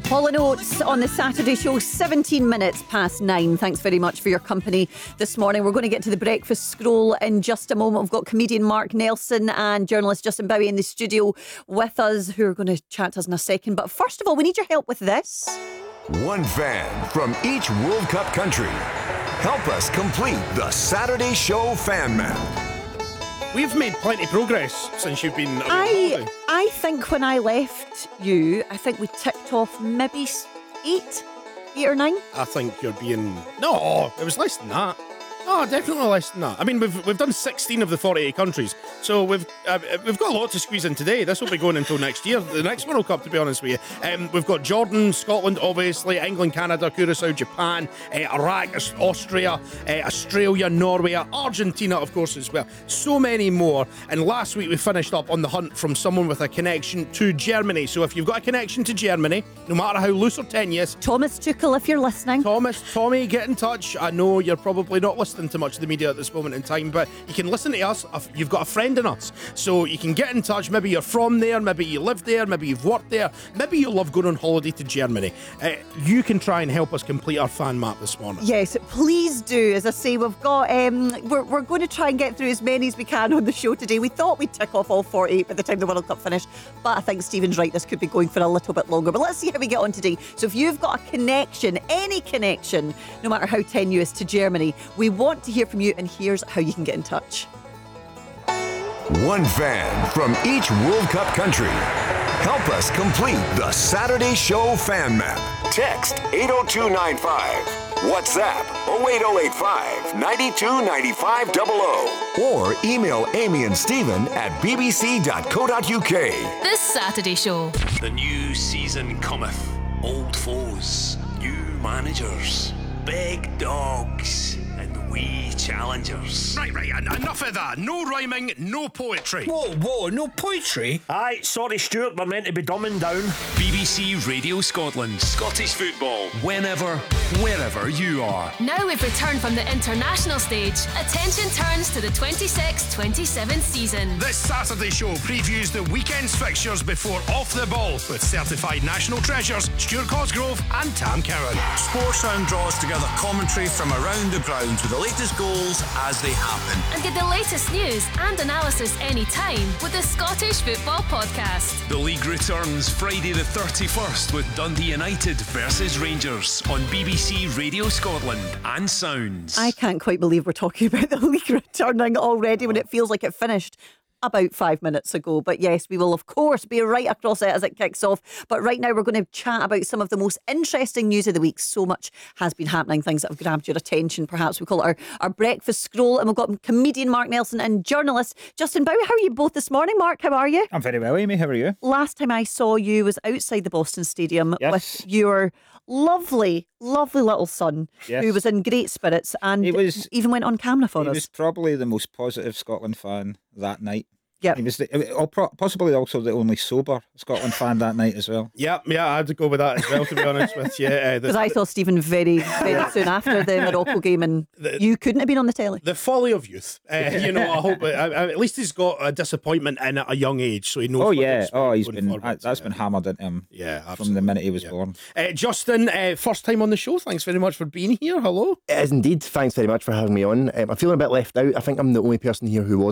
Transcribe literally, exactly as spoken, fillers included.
Hall and Oates on the Saturday show, seventeen minutes past nine. Thanks very much for your company this morning. We're going to get to the breakfast scroll in just a moment. We've got comedian Mark Nelson and journalist Justin Bowie in the studio with us, who are going to chat to us in a second. But first of all, we need your help with this. One fan from each World Cup country. Help us complete the Saturday show fan map. We've made plenty of progress since you've been away. I, I think when I left you, I think we ticked off maybe eight, eight or nine. I think you're being... No, it was less than that. Oh, definitely less than that. I mean, we've we've done sixteen of the forty-eight countries, so we've uh, we've got a lot to squeeze in today. This will be going until next year, the next World Cup, to be honest with you. Um, we've got Jordan, Scotland, obviously, England, Canada, Curacao, Japan, uh, Iraq, Austria, uh, Australia, Norway, Argentina, of course, as well. So many more. And last week we finished up on the hunt from someone with a connection to Germany. So if you've got a connection to Germany, no matter how loose or tenuous, Thomas Tuchel, if you're listening. Thomas, Tommy, get in touch. I know you're probably not listening to much of the media at this moment in time, but you can listen to us. You've got a friend in us, so you can get in touch. Maybe you're from there, maybe you live there, maybe you've worked there, maybe you love going on holiday to Germany. Uh, you can try and help us complete our fan map this morning. Yes, please do. As I say, we've got um, we're, we're going to try and get through as many as we can on the show today. We thought we'd tick off all forty-eight by the time the World Cup finished, but I think Stephen's right, this could be going for a little bit longer. But let's see how we get on today. So if you've got a connection, any connection, no matter how tenuous, to Germany, we want to hear from you, and here's how you can get in touch. One fan from each World Cup country. Help us complete the Saturday show fan map. Text eight oh two nine five. WhatsApp oh eight oh eight five, nine two nine five double oh. Or email Amy and Stephen at b b c dot co dot u k. This Saturday show. The new season cometh. Old foes, new managers, big dogs, and wee challengers. Right, right, en- enough of that. No rhyming, no poetry. Whoa, whoa, no poetry? Aye, sorry Stuart, we're meant to be dumbing down. B B C Radio Scotland. Scottish football. Whenever, wherever you are. Now we've returned from the international stage. Attention turns to the twenty-six twenty-seven season. This Saturday show previews the weekend's fixtures before Off the Ball with certified national treasures Stuart Cosgrove and Tam Cowan. Sportsound draws together commentary from around the ground with the latest goals as they happen. And get the latest news and analysis anytime with the Scottish Football Podcast. The league returns Friday the thirty-first with Dundee United versus Rangers on B B C Radio Scotland and Sounds. I can't quite believe we're talking about the league returning already when it feels like it finished about five minutes ago. But yes, we will of course be right across it as it kicks off. But right now we're going to chat about some of the most interesting news of the week. So much has been happening, things that have grabbed your attention. Perhaps we call it our, our breakfast scroll. And we've got comedian Mark Nelson and journalist Justin Bowie. How are you both this morning? Mark, how are you? I'm very well, Amy. How are you? Last time I saw you was outside the Boston Stadium Yes. with your lovely, lovely little son, Yes. who was in great spirits and He was- even went on camera for He us. was probably the most positive Scotland fan that night. Yep. He was the, uh, pro- possibly also the only sober Scotland fan that night as well. Yeah, yeah, I had to go with that as well, to be honest with you. Uh, the, Because I saw Stephen very, very soon after the Morocco game, and The- you couldn't have been on the telly. the folly of youth. Uh, you know, I hope uh, at least he's got a disappointment in at a young age, so he knows. Oh what to yeah, expect oh he's going been forward. uh, that's Yeah. been hammered into him Yeah, from absolutely. the minute he was Yeah. born. Uh, Justin, uh, first time on the show. Thanks very much for being here. Hello. It is indeed. Thanks very much for having me on. Um, I'm feeling a bit left out. I think I'm the only person here who wasn't